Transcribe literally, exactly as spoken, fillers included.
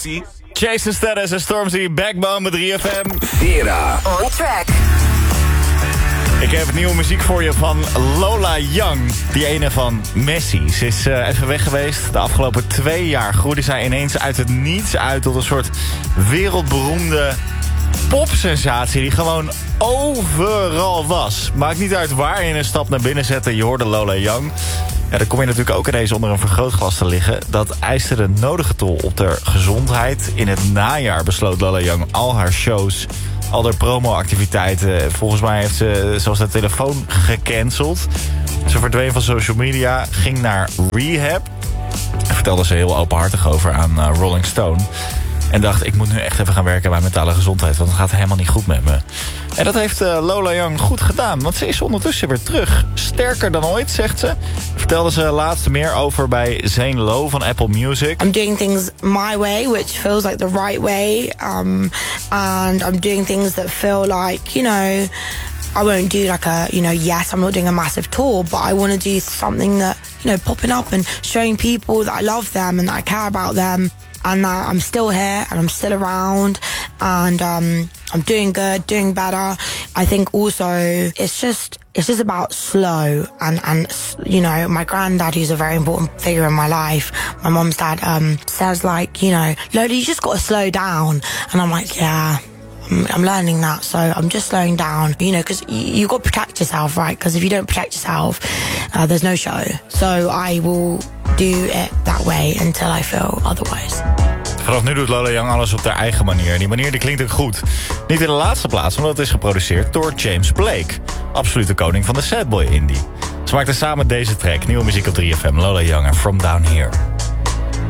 pussy. Jason Status en Stormzy, Backbone met drie F M. Vera. On track. Ik heb nieuwe muziek voor je van Lola Young. Die ene van Messi. Ze is uh, even weg geweest. De afgelopen twee jaar groeide zij ineens uit het niets uit tot een soort wereldberoemde popsensatie die gewoon overal was. Maakt niet uit waar je een stap naar binnen zette. Je hoorde Lola Young. Ja, dan kom je natuurlijk ook ineens onder een vergrootglas te liggen. Dat eiste de nodige tol op de gezondheid. In het najaar besloot Lola Young al haar shows, al haar promo-activiteiten. Volgens mij heeft ze zelfs de telefoon gecanceld. Ze verdween van social media, ging naar rehab. Daar vertelde ze heel openhartig over aan uh, Rolling Stone. En dacht, ik moet nu echt even gaan werken aan mijn mentale gezondheid, want het gaat helemaal niet goed met me. En dat heeft uh, Lola Young goed gedaan, want ze is ondertussen weer terug. Sterker dan ooit, zegt ze. Vertelde ze laatst meer over bij Zane Lowe van Apple Music. I'm doing things my way, which feels like the right way. Um, and I'm doing things that feel like, you know, I won't do like a, you know, yes, I'm not doing a massive tour, but I want to do something that, you know, popping up and showing people that I love them and that I care about them. And that I'm still here and I'm still around and um, I'm doing good, doing better. I think also it's just it's just about slow and, and you know, my granddad, who's a very important figure in my life, my mom's dad, um, says like, you know, Lola, you just got to slow down. And I'm like, yeah, I'm, I'm learning that. So I'm just slowing down, you know, because you, you got to protect yourself, right? Because if you don't protect yourself, uh, there's no show. So I will do it that way until I feel otherwise. Vanaf nu doet Lola Young alles op haar eigen manier. En die manier die klinkt ook goed. Niet in de laatste plaats, omdat het is geproduceerd door James Blake. Absolute koning van de Sad Boy Indie. Ze maakten samen deze track. Nieuwe muziek op drie F M. Lola Young en From Down Here.